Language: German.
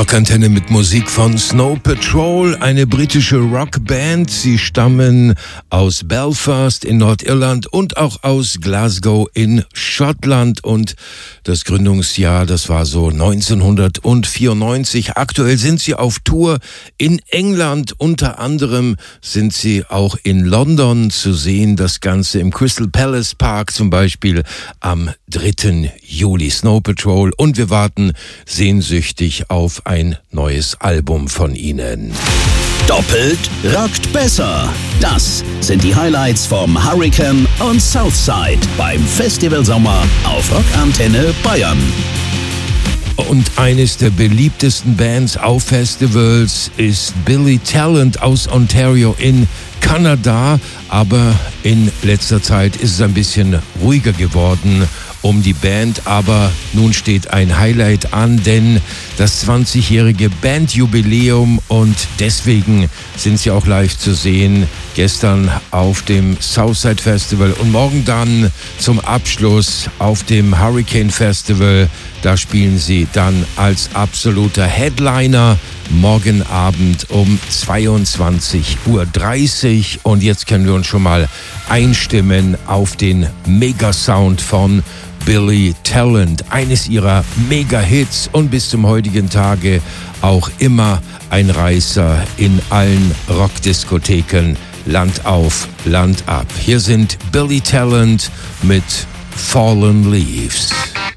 Rockantenne mit Musik von Snow Patrol, eine britische Rockband. Sie stammen aus Belfast in Nordirland und auch aus Glasgow in Schottland. Und das Gründungsjahr, das war so 1994. Aktuell sind sie auf Tour in England. Unter anderem sind sie auch in London zu sehen. Das Ganze im Crystal Palace Park zum Beispiel am 3. Juli. Snow Patrol. Und wir warten sehnsüchtig auf ein neues Album von ihnen. Doppelt rockt besser. Das sind die Highlights vom Hurricane und Southside beim Festival Sommer auf Rockantenne Bayern. Und eines der beliebtesten Bands auf Festivals ist Billy Talent aus Ontario in Kanada. Aber in letzter Zeit ist es ein bisschen ruhiger geworden um die Band, aber nun steht ein Highlight an, denn das 20-jährige Bandjubiläum, und deswegen sind sie auch live zu sehen. Gestern auf dem Southside Festival und morgen dann zum Abschluss auf dem Hurricane Festival. Da spielen sie dann als absoluter Headliner morgen Abend um 22:30 Uhr. Und jetzt können wir uns schon mal einstimmen auf den Mega-Sound von Billy Talent, eines ihrer Mega-Hits und bis zum heutigen Tage auch immer ein Reißer in allen Rockdiskotheken, Land auf, Land ab. Hier sind Billy Talent mit Fallen Leaves.